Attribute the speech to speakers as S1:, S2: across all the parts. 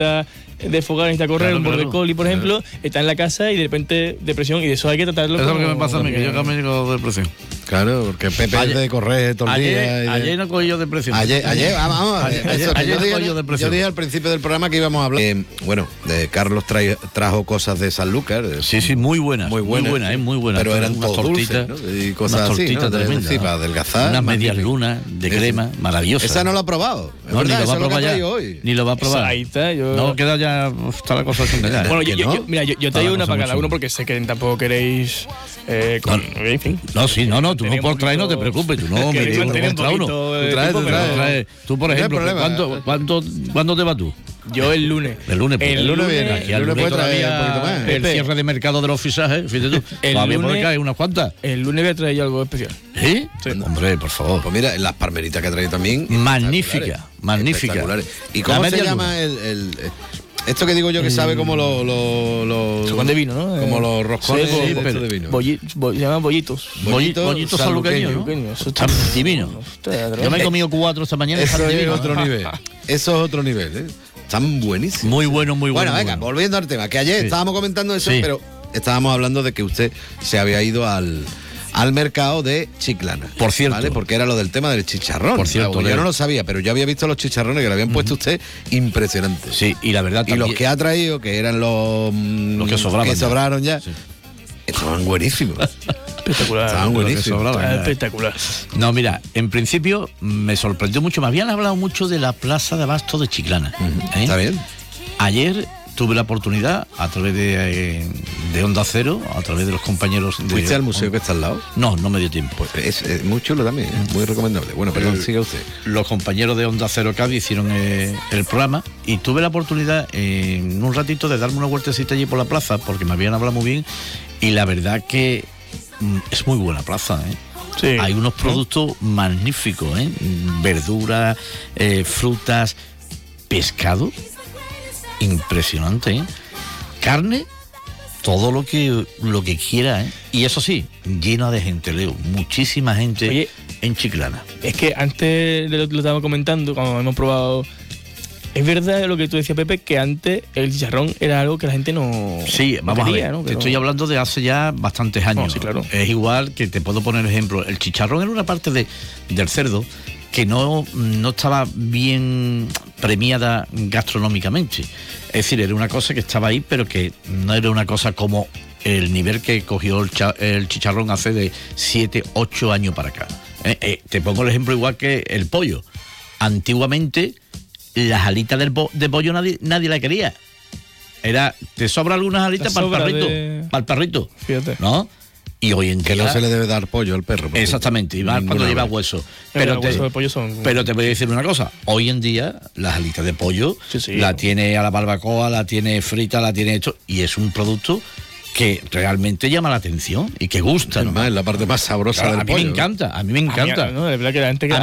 S1: de fogar, necesita correr, un border collie, por ejemplo, está en la casa y de repente depresión, y de eso hay que tratarlo.
S2: Eso es lo que me pasa a mí, que yo también tengo depresión.
S3: Claro, porque Pepe es de correr todo el día.
S2: Ayer no cogí yo depresión.
S3: Ayer
S2: Depresión.
S3: Yo dije al principio del programa que íbamos a hablar. Bueno, de Carlos trajo cosas de Sanlúcar.
S2: Sí, muy buenas. Muy buena.
S3: Pero eran
S2: unas
S3: tortitas, ¿no? Y cosas
S2: unas
S3: así,
S2: tortitas
S3: ¿no?
S2: tremendas.
S3: Sí, para adelgazar.
S2: Unas medias lunas de crema, maravillosas.
S3: Esa no la ha probado.
S2: No,
S3: verdad,
S2: ni lo va a probar ya.
S3: Hoy.
S2: Ni lo va a probar.
S1: Ahí está,
S2: No, queda ya. Está la cosa sin ya.
S1: Bueno, yo traigo una para cada uno porque sé que tampoco queréis. En fin.
S2: No, tú no puedes traer, no te preocupes. Tú no, me digo uno contra uno. Tú, por ejemplo, ¿cuándo te vas tú?
S1: Yo el lunes.
S2: El lunes
S3: viene.
S2: Aquí al lunes todavía el cierre de mercado de los fichajes, fíjate tú. Todavía por acá hay unas cuantas.
S1: El lunes voy a traer yo algo especial.
S2: ¿Sí? Hombre, por favor.
S3: Pues mira, las palmeritas que trae también.
S2: Magnífica.
S3: ¿Y cómo se llama esto que digo yo que sabe como los
S1: roscón de vino, ¿no?
S3: Como los roscones
S1: de vino. Se llaman bollitos.
S2: Bollitos sanluqueños, ¿no? Eso está divino. Yo me he comido 4 esta mañana.
S3: Eso es otro nivel. Eso es otro nivel, ¿eh? Están buenísimos.
S2: Muy bueno.
S3: Bueno, venga, volviendo al tema, que ayer estábamos comentando eso, pero estábamos hablando de que usted se había ido al mercado de Chiclana.
S2: Por cierto.
S3: ¿Vale? Porque era lo del tema del chicharrón.
S2: Por cierto.
S3: Yo no lo sabía, pero yo había visto los chicharrones que le habían puesto usted impresionantes.
S2: Sí, y la verdad también.
S3: Y los que ha traído, que eran los que sobraron ya. Sí. Estaban buenísimos.
S1: Espectacular.
S3: Estaban buenísimos.
S1: Espectacular.
S2: No, mira, en principio me sorprendió mucho. Me habían hablado mucho de la plaza de abasto de Chiclana.
S3: Está bien.
S2: Ayer tuve la oportunidad, a través de Onda Cero, a través de los compañeros de...
S3: ¿Fuiste al museo que está al lado?
S2: No me dio tiempo.
S3: Pues es muy chulo también, muy recomendable. Bueno, perdón, siga usted.
S2: Los compañeros de Onda Cero Cádiz hicieron el programa y tuve la oportunidad en un ratito de darme una vueltecita allí por la plaza, porque me habían hablado muy bien, y la verdad que es muy buena plaza, ¿eh?
S1: Sí.
S2: Hay unos productos magníficos, ¿eh? Verduras, frutas, pescado, impresionante, ¿eh? Carne, todo lo que quiera, ¿eh? Y eso sí, llena de gente, Leo, muchísima gente. Oye, en Chiclana.
S1: Es que antes lo estábamos comentando, cuando hemos probado, es verdad lo que tú decías, Pepe, que antes el chicharrón era algo que la gente no.
S2: Sí, vamos
S1: quería,
S2: a ver,
S1: ¿no?
S2: te estoy hablando de hace ya bastantes años.
S1: No, sí, claro.
S2: Es igual que te puedo poner ejemplo. El chicharrón era una parte del cerdo que no estaba bien premiada gastronómicamente. Es decir, era una cosa que estaba ahí, pero que no era una cosa como el nivel que cogió el chicharrón hace de 7, 8 años para acá. Te pongo el ejemplo igual que el pollo. Antiguamente, las alitas de pollo nadie la quería. Te sobra algunas alitas para el perrito.
S1: Fíjate.
S2: ¿No? Y hoy en día...
S3: Que no se le debe dar pollo al perro.
S2: Exactamente, y más cuando lleva hueso. Pero te voy a decir una cosa. Hoy en día, las alitas de pollo la tiene a la barbacoa, la tiene frita, la tiene hecho, y es un producto que realmente llama la atención y que gusta.
S3: ¿No? Es la parte más sabrosa del pollo.
S2: A mí me encanta.
S1: No, de verdad que la gente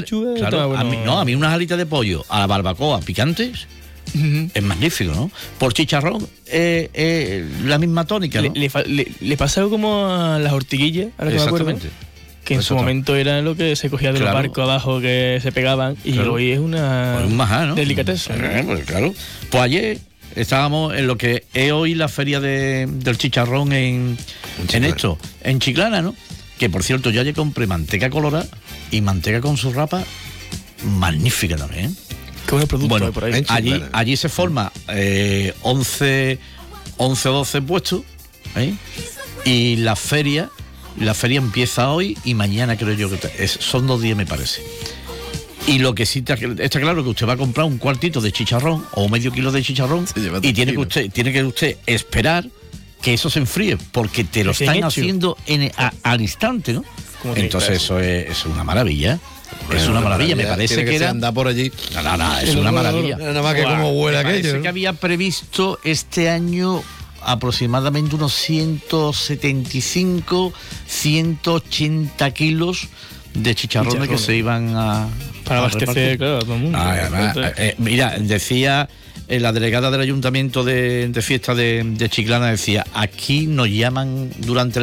S2: a mí unas alitas de pollo a la barbacoa picantes es magnífico, ¿no? Por chicharrón, la misma tónica, ¿no?
S1: Le pasa algo como a las ortiguillas, ahora que me acuerdo, que en su momento era lo que se cogía de los barcos abajo que se pegaban, y hoy es una
S2: un majá, ¿no?
S1: delicateza.
S2: Pues claro. Pues ayer estábamos en lo que es hoy la feria del chicharrón en Chiclana, ¿no? Que por cierto, yo ayer compré manteca colorada y manteca con su rapa magnífica también, ¿eh?
S1: Qué buen producto hay por ahí.
S2: Allí se forma 11 o 12 puestos, ¿eh? Y la feria empieza hoy y mañana, creo yo que son 2 días, me parece. Y lo que sí está claro, que usted va a comprar un cuartito de chicharrón o medio kilo de chicharrón y tiene que usted esperar que eso se enfríe, porque te lo están haciendo al instante, ¿no? Entonces eso es una maravilla. Es una maravilla, me parece que era...
S3: anda por allí.
S2: No, es una maravilla.
S3: Nada más que como huele aquello.
S2: Parece que había previsto este año aproximadamente unos 175, 180 kilos de chicharrones que se iban
S1: para abastecer, claro, a todo el mundo.
S2: Mira, decía la delegada del ayuntamiento de fiesta de Chiclana, decía, aquí nos llaman durante